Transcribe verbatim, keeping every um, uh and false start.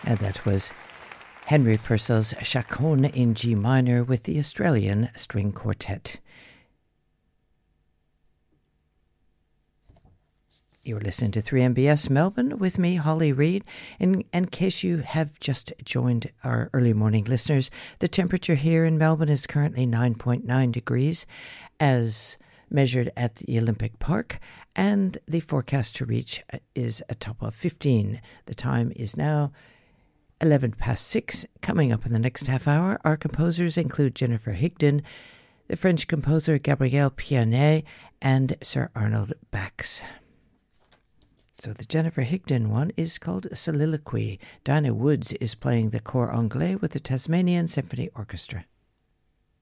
And that was Henry Purcell's Chaconne in G minor with the Australian String Quartet. You're listening to three M B S Melbourne with me, Holly Reid. In, in case you have just joined our early morning listeners, the temperature here in Melbourne is currently nine point nine degrees as measured at the Olympic Park, and the forecast to reach is a top of fifteen. The time is now eleven past six. Coming up in the next half hour, our composers include Jennifer Higdon, the French composer Gabriel Pianet, and Sir Arnold Bax. So the Jennifer Higdon one is called Soliloquy. Dinah Woods is playing the Cor Anglais with the Tasmanian Symphony Orchestra.